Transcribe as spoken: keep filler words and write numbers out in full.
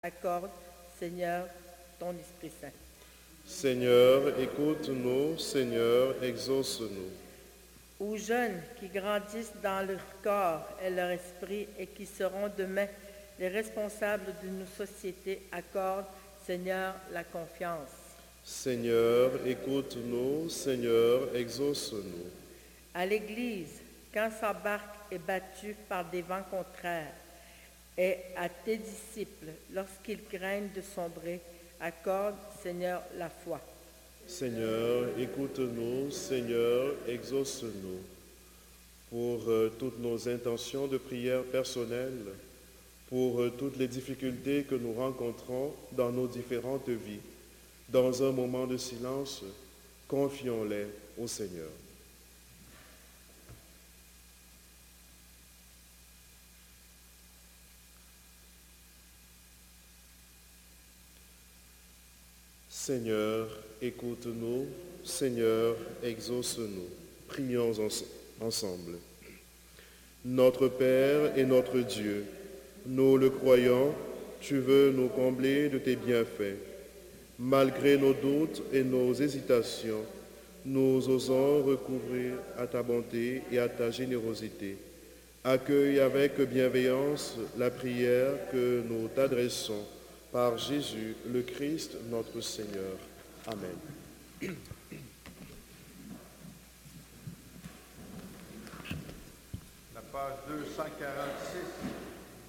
Accorde, Seigneur, ton Esprit Saint. Seigneur, écoute-nous, Seigneur, exauce-nous. Aux jeunes qui grandissent dans leur corps et leur esprit et qui seront demain les responsables de nos sociétés, accorde, Seigneur, la confiance. Seigneur, écoute-nous, Seigneur, exauce-nous. À l'Église, quand sa barque est battue par des vents contraires, et à tes disciples, lorsqu'ils craignent de sombrer, accorde, Seigneur, la foi. Seigneur, écoute-nous, Seigneur, exauce-nous. Pour euh, toutes nos intentions de prière personnelles, pour euh, toutes les difficultés que nous rencontrons dans nos différentes vies, dans un moment de silence, confions-les au Seigneur. Seigneur, écoute-nous, Seigneur, exauce-nous. Prions ens- ensemble. Notre Père et notre Dieu, nous le croyons, tu veux nous combler de tes bienfaits. Malgré nos doutes et nos hésitations, nous osons recourir à ta bonté et à ta générosité. Accueille avec bienveillance la prière que nous t'adressons par Jésus, le Christ, notre Seigneur. Amen. La page deux cent quarante-six.